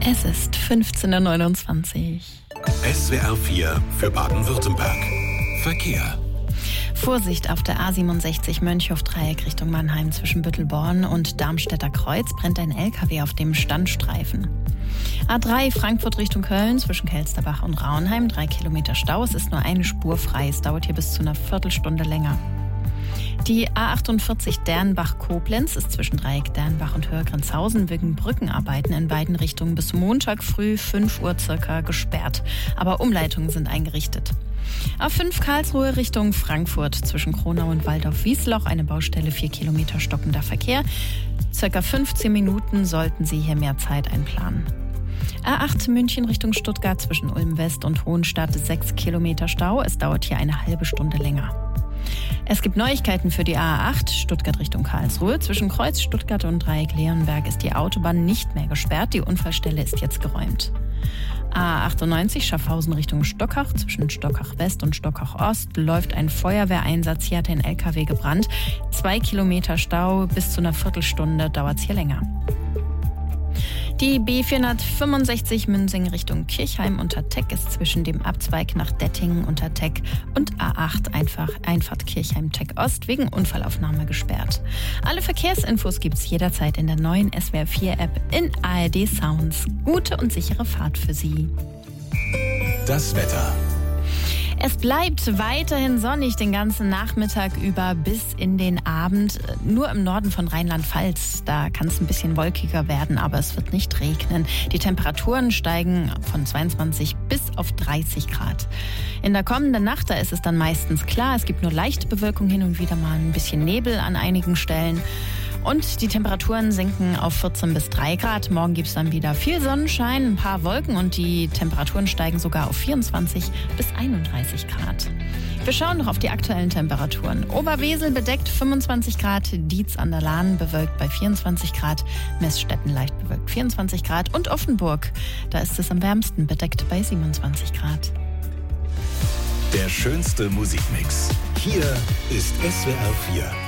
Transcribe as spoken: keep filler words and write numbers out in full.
Es ist fünfzehn Uhr neunundzwanzig. S W R vier für Baden-Württemberg. Verkehr. Vorsicht auf der A siebenundsechzig Mönchhof-Dreieck Richtung Mannheim zwischen Büttelborn und Darmstädter Kreuz brennt ein L K W auf dem Standstreifen. A drei Frankfurt Richtung Köln zwischen Kelsterbach und Raunheim, drei Kilometer Stau. Es ist nur eine Spur frei. Es dauert hier bis zu einer Viertelstunde länger. Die A achtundvierzig Dernbach-Koblenz ist zwischen Dreieck Dernbach und Hörgrenzhausen wegen Brückenarbeiten in beiden Richtungen bis Montag früh fünf Uhr circa gesperrt. Aber Umleitungen sind eingerichtet. A fünf Karlsruhe Richtung Frankfurt zwischen Kronau und Waldorf-Wiesloch, eine Baustelle, vier Kilometer stockender Verkehr. Circa fünfzehn Minuten sollten Sie hier mehr Zeit einplanen. A acht München Richtung Stuttgart zwischen Ulm West und Hohenstadt, sechs Kilometer Stau. Es dauert hier eine halbe Stunde länger. Es gibt Neuigkeiten für die A acht Stuttgart Richtung Karlsruhe. Zwischen Kreuz Stuttgart und Dreieck Leonberg ist die Autobahn nicht mehr gesperrt. Die Unfallstelle ist jetzt geräumt. A achtundneunzig Schaffhausen Richtung Stockach. Zwischen Stockach West und Stockach Ost läuft ein Feuerwehreinsatz. Hier hat ein L K W gebrannt. Zwei Kilometer Stau, bis zu einer Viertelstunde dauert es hier länger. Die B vierhundertfünfundsechzig Münsing Richtung Kirchheim unter Teck ist zwischen dem Abzweig nach Dettingen unter Teck und A acht einfach Einfahrt Kirchheim-Teck Ost wegen Unfallaufnahme gesperrt. Alle Verkehrsinfos gibt's jederzeit in der neuen S W R vier App in A R D Sounds. Gute und sichere Fahrt für Sie. Das Wetter. Es bleibt weiterhin sonnig den ganzen Nachmittag über bis in den Abend. Nur im Norden von Rheinland-Pfalz, da kann es ein bisschen wolkiger werden, aber es wird nicht regnen. Die Temperaturen steigen von zweiundzwanzig bis auf dreißig Grad. In der kommenden Nacht, da ist es dann meistens klar, es gibt nur leichte Bewölkung, hin und wieder mal ein bisschen Nebel an einigen Stellen. Und die Temperaturen sinken auf vierzehn bis drei Grad. Morgen gibt es dann wieder viel Sonnenschein, ein paar Wolken und die Temperaturen steigen sogar auf vierundzwanzig bis einunddreißig Grad. Wir schauen noch auf die aktuellen Temperaturen. Oberwesel bedeckt fünfundzwanzig Grad, Dietz an der Lahn bewölkt bei vierundzwanzig Grad, Meßstetten leicht bewölkt vierundzwanzig Grad und Offenburg, da ist es am wärmsten bedeckt bei siebenundzwanzig Grad. Der schönste Musikmix. Hier ist S W R vier.